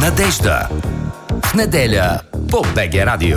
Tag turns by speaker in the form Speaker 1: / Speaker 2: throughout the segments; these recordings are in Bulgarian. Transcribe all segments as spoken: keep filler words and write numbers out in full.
Speaker 1: Надежда. В неделя по БГ Радио.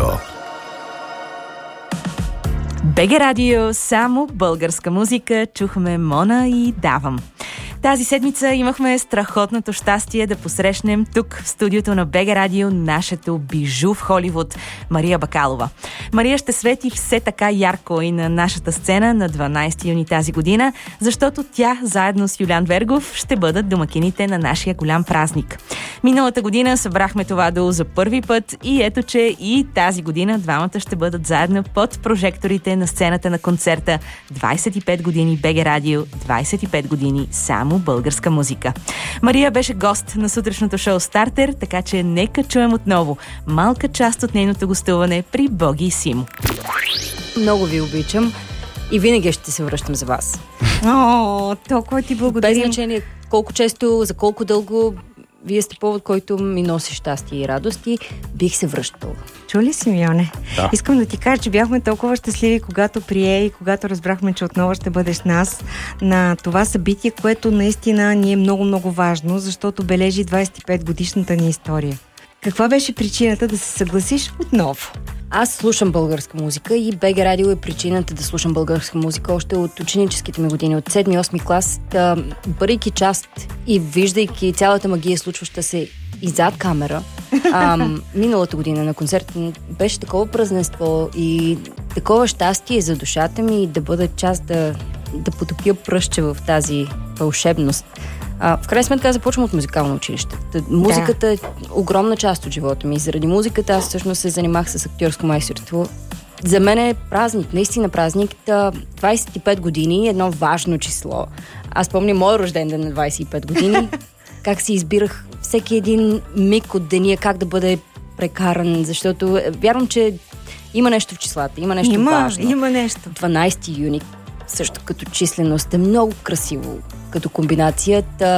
Speaker 2: БГ Радио, само българска музика. Чухме Мона и Давам. Тази седмица имахме страхотното щастие да посрещнем тук в студиото на БГ Радио нашето бижу в Холивуд Мария Бакалова. Мария ще свети все така ярко и на нашата сцена на дванайсети юни тази година, защото тя заедно с Юлиан Вергов ще бъдат домакините на нашия голям празник. Миналата година събрахме това дуо за първи път и ето, че и тази година двамата ще бъдат заедно под прожекторите на сцената на концерта двайсет и пет години БГ Радио, двайсет и пет години само българска музика. Мария беше гост на сутрешното шоу Стартер, така че нека чуем отново малка част от нейното гостуване при Боги и Симо.
Speaker 3: Много ви обичам и винаги ще се връщам за вас.
Speaker 2: О, толкова ти благодарим.
Speaker 3: Без значение колко често, за колко дълго, вие сте повод, който ми носи щастие и радости, бих се връщала.
Speaker 4: Чули, Симеоне?
Speaker 5: Да.
Speaker 4: Искам да ти кажа, че бяхме толкова щастливи, когато прие и когато разбрахме, че отново ще бъдеш нас на това събитие, което наистина ни е много-много важно, защото бележи двайсет и пет годишната ни история. Каква беше причината да се съгласиш отново?
Speaker 3: Аз слушам българска музика и БГ Радио е причината да слушам българска музика още от ученическите ми години, от седми-осми клас, да, бъдейки част и виждайки цялата магия, случваща се и зад камера. Ам, миналата година на концерт беше такова празненство и такова щастие за душата ми да бъда част, да, да потопя пръстче в тази вълшебност. А, в крайна сметка аз започвам от музикално училище. Музиката е огромна част от живота ми. Заради музиката аз всъщност се занимах с актьорско майсторство. За мен е празник, наистина празник. двайсет и пет години, едно важно число. Аз помня мой рожден ден на двайсет и пет години, как си избирах всеки един миг от деня, как да бъде прекаран, защото вярвам, че има нещо в числата, има нещо
Speaker 4: има,
Speaker 3: важно.
Speaker 4: Има нещо.
Speaker 3: дванайсети юни, също като численост, е много красиво като комбинацията.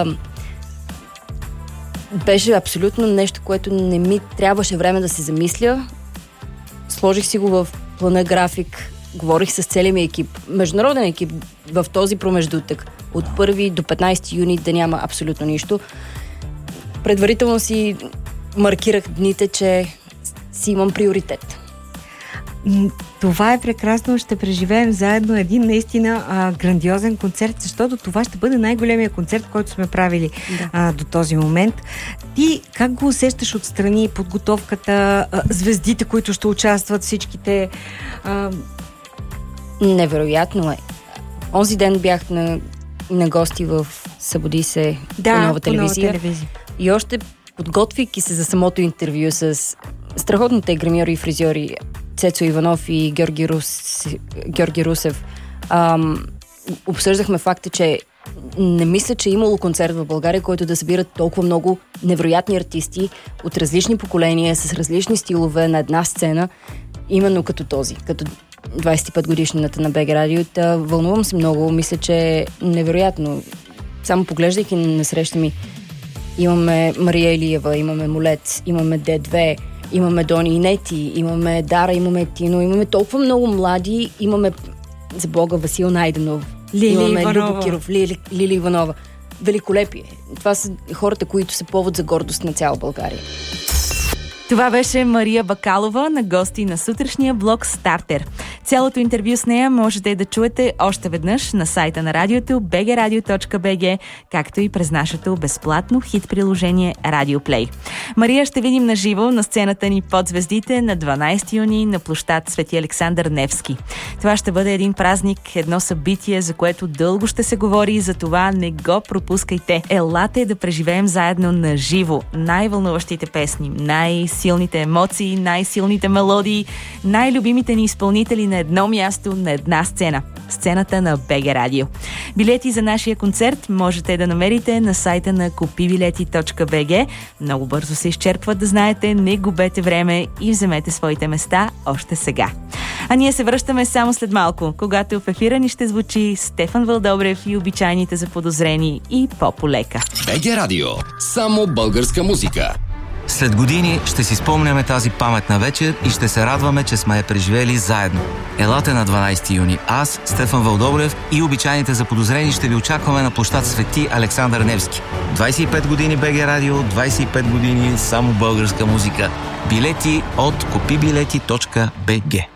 Speaker 3: Беше абсолютно нещо, което не ми трябваше време да се замисля. Сложих си го в плана график, говорих с целия ми екип, международен екип в този промеждутък. От първи до петнайсети юни да няма абсолютно нищо. Предварително си маркирах дните, че си имам приоритет.
Speaker 4: Това е прекрасно, ще преживеем заедно един наистина а, грандиозен концерт, защото това ще бъде най-големия концерт, който сме правили да. а, до този момент. Ти как го усещаш отстрани, подготовката, а, звездите, които ще участват, всичките? А...
Speaker 3: Невероятно е. Онзи ден бях на, на гости в Събуди се
Speaker 4: да,
Speaker 3: по нова телевизия.
Speaker 4: Нова телевизия.
Speaker 3: И още подготвяйки се за самото интервю с страхотните гримьори и фризьори Цецо Иванов и Георги, Рус... Георги Русев, ам, обсъждахме факта, че не мисля, че е имало концерт в България, който да събира толкова много невероятни артисти от различни поколения, с различни стилове на една сцена, именно като този, като двайсет и пет годишнината на БГ Радио. Та вълнувам се много, мисля, че е невероятно. Само поглеждайки на среща ми, имаме Мария Илиева, имаме Молец, имаме Д две, имаме Дони и Нети, имаме Дара, имаме Тино, имаме толкова много млади, имаме за Бога Васил Найденов,
Speaker 4: Лили
Speaker 3: имаме
Speaker 4: Иванова.
Speaker 3: Любо Киров, Лили, Лили Иванова. Великолепие. Това са хората, които са повод за гордост на цяла България.
Speaker 2: Това беше Мария Бакалова на гости на сутрешния блок Стартер. Цялото интервю с нея можете да чуете още веднъж на сайта на радиото би джи радио точка би джи, както и през нашето безплатно хит приложение Radio Play. Мария ще видим на живо на сцената ни под звездите на дванайсети юни на площад Свети Александър Невски. Това ще бъде един празник, едно събитие, за което дълго ще се говори и за това не го пропускайте. Елате да преживеем заедно на живо най-вълнуващите песни, най-силните емоции, най-силните мелодии, най-любимите ни изпълнители на едно място, на една сцена. Сцената на БГ Радио. Билети за нашия концерт можете да намерите на сайта на купи билети точка би джи. Много бързо се изчерпват, да знаете, не губете време и вземете своите места още сега. А ние се връщаме само след малко, когато в ефира ни ще звучи Стефан Вълдобрев и обичайните заподозрени и по-полека.
Speaker 1: БГ Радио. Само българска музика. След години ще си спомняме тази паметна вечер и ще се радваме, че сме я преживели заедно. Елате на дванайсети юни. Аз, Стефан Вълдобрев и обичайните заподозрени ще ви очакваме на площад Свети Александър Невски. двайсет и пет години БГ Радио, двайсет и пет години само българска музика. Билети от купи билети точка би джи.